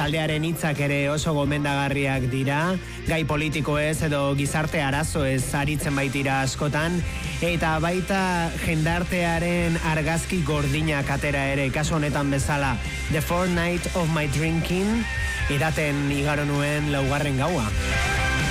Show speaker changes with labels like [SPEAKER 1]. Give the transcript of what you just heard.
[SPEAKER 1] taldearen hitzak ere oso gomendagarriak dira, gai politikoez edo gizarte arazoez aritzen baitira askotan, eta baita jendartearen argazki gordinak atera ere, kasu honetan bezala, The Fortnight of My Drinking, edaten igaro nuen laugarren gaua.